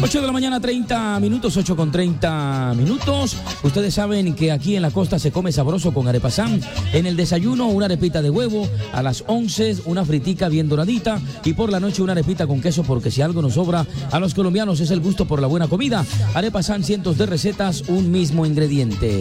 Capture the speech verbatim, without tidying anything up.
ocho de la mañana, treinta minutos, ocho con treinta minutos. Ustedes saben que aquí en la costa se come sabroso con arepasán. En el desayuno, una arepita de huevo. A las once, una fritica bien doradita. Y por la noche, una arepita con queso, porque si algo nos sobra a los colombianos es el gusto por la buena comida. Arepasán, cientos de recetas, un mismo ingrediente.